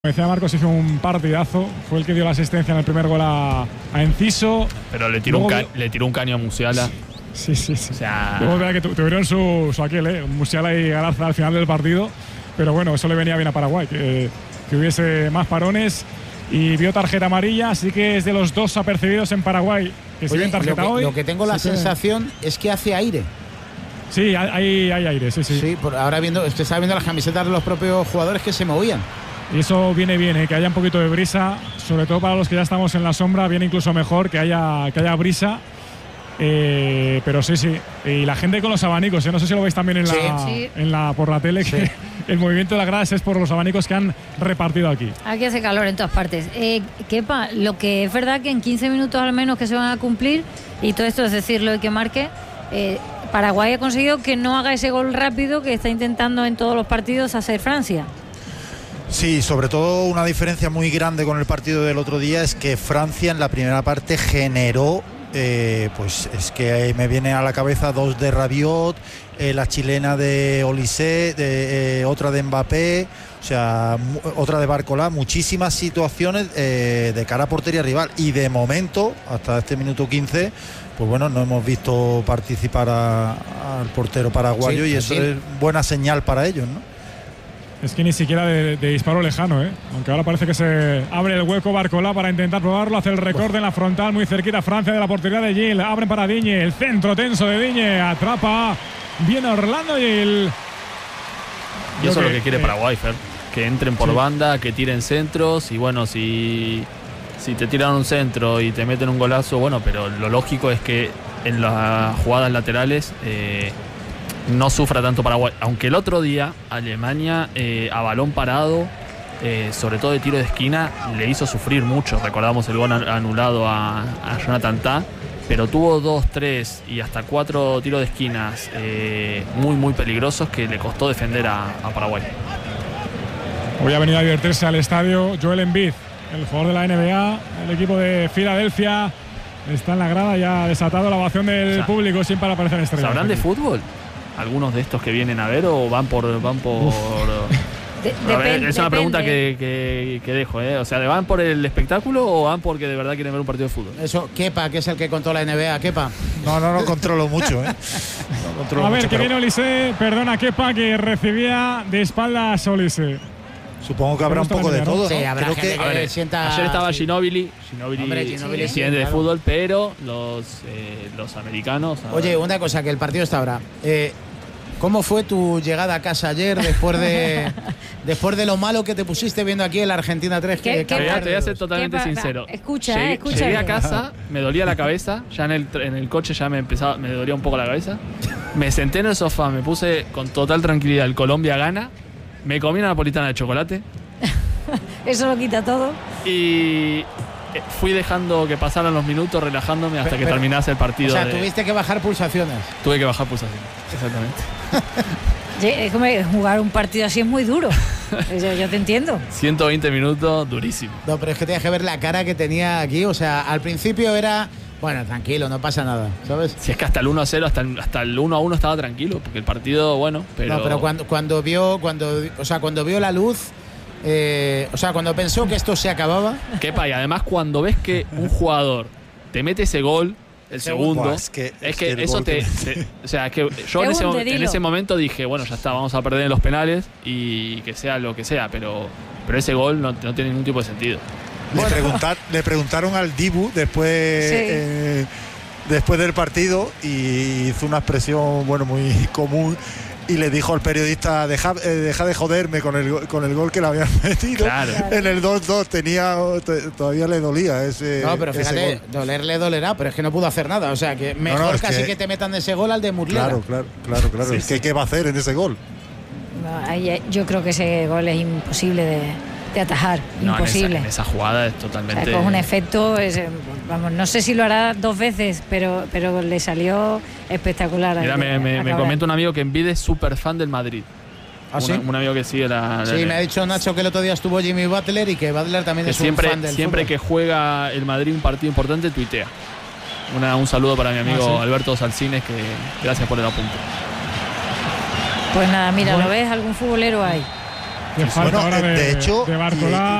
Como decía Marcos, hizo un partidazo. Fue el que dio la asistencia en el primer gol a Enciso. Pero le tiró un caño a Musiala. Sí. O sea, luego verá que tuvieron su aquel, Musiala y Galarza al final del partido. Pero bueno, eso le venía bien a Paraguay, que hubiese más parones. Y vio tarjeta amarilla, así que es de los dos apercibidos en Paraguay que se ven tarjeta hoy. Lo que tengo la sensación es que hace aire. Sí, hay aire, sí. Sí, ahora usted estaba viendo las camisetas de los propios jugadores que se movían. Y eso viene bien, que haya un poquito de brisa, sobre todo para los que ya estamos en la sombra, viene incluso mejor que haya brisa. Pero sí. Y la gente con los abanicos, no sé si lo veis también por la tele, que el movimiento de las gradas es por los abanicos que han repartido aquí. Aquí hace calor en todas partes. Kepa, lo que es verdad que en 15 minutos al menos que se van a cumplir, y todo esto es decirlo y que marque, Paraguay ha conseguido que no haga ese gol rápido que está intentando en todos los partidos hacer Francia. Sí, sobre todo una diferencia muy grande con el partido del otro día es que Francia en la primera parte generó, pues es que me viene a la cabeza dos de Rabiot, la chilena de Olise, otra de Mbappé, o sea, otra de Barcola, muchísimas situaciones de cara a portería rival, y de momento, hasta este minuto 15, pues bueno, no hemos visto participar al portero paraguayo, y eso es buena señal para ellos, ¿no? Es que ni siquiera de disparo lejano, aunque ahora parece que se abre el hueco Barcola para intentar probarlo, hace el recorte en la frontal, muy cerquita Francia de la portería de Gil, abren para Digne, el centro tenso de Digne, atrapa, viene Orlando Gil. Y eso es lo que quiere Paraguay, Fer, que entren por banda, que tiren centros, y bueno, si te tiran un centro y te meten un golazo, bueno, pero lo lógico es que en las jugadas laterales no sufra tanto Paraguay, aunque el otro día Alemania a balón parado, sobre todo de tiro de esquina, le hizo sufrir mucho. Recordamos el gol anulado a Jonathan Tah, pero tuvo 2, 3 y hasta 4 tiros de esquinas muy peligrosos que le costó defender a Paraguay. Hoy ha venido a divertirse al estadio Joel Embiid, el jugador de la NBA, el equipo de Filadelfia. Está en la grada, ya ha desatado la ovación del público sin para aparecer en estrella. ¿Sabrán de fútbol algunos de estos que vienen a ver, o van por es una pregunta que dejo, o sea, ¿van por el espectáculo o van porque de verdad quieren ver un partido de fútbol? Eso, Kepa, que es el que contó la NBA, Kepa. No controlo mucho, que viene Olise, perdona, Kepa, que recibía de espaldas Olise. Supongo que habrá un poco de todo, ¿no? Sí, habrá gente que sienta... Ayer estaba Ginóbili, presidente de fútbol, pero los americanos... Oye, una cosa, que el partido está ahora. ¿Cómo fue tu llegada a casa ayer después de lo malo que te pusiste viendo aquí en la Argentina 3? Te voy a ser totalmente sincero. Llegué a casa, me dolía la cabeza, ya en el coche ya me dolía un poco la cabeza. Me senté en el sofá, me puse con total tranquilidad el Colombia gana. Me comí una napolitana de chocolate. Eso lo quita todo. Y fui dejando que pasaran los minutos, relajándome hasta que terminase el partido. O sea, tuviste que bajar pulsaciones. Tuve que bajar pulsaciones, exactamente. Es como jugar un partido así es muy duro. Yo te entiendo. 120 minutos, durísimo. No, pero es que tenías que ver la cara que tenía aquí. O sea, al principio era... Bueno, tranquilo, no pasa nada, ¿sabes? Si es que hasta el 1-0, hasta el 1-1 estaba tranquilo, porque el partido, bueno, pero... No, pero cuando vio la luz, cuando pensó que esto se acababa... Kepa, y además cuando ves que un jugador te mete ese gol, el segundo, es que eso o sea, es que yo en ese momento dije, bueno, ya está, vamos a perder en los penales y que sea lo que sea, pero ese gol no tiene ningún tipo de sentido. Le preguntaron al Dibu después del partido, y hizo una expresión muy común, y le dijo al periodista, deja de joderme con el gol que le habían metido. Claro. En el 2-2 todavía le dolía ese. No, pero fíjate, dolerle dolerá, pero es que no pudo hacer nada. O sea, que mejor que te metan de ese gol al de Muslera. Claro. Sí, es que ¿qué va a hacer en ese gol? Yo creo que ese gol es imposible de atajar, imposible. En esa jugada es totalmente... O sea, con un efecto, no sé si lo hará 2 veces, pero le salió espectacular. Mira, me comenta un amigo que Embiid es súper fan del Madrid. ¿Ah, sí? Un amigo que sigue Sí, me ha dicho Nacho que el otro día estuvo Jimmy Butler y que Butler también es un fan del siempre fútbol. Que juega el Madrid un partido importante, tuitea. Un saludo para mi amigo Alberto Salcines, que gracias por el apunte. Pues nada, mira, ¿lo ves? ¿Algún futbolero hay? Que falta bueno, ahora de hecho, de Bartolá.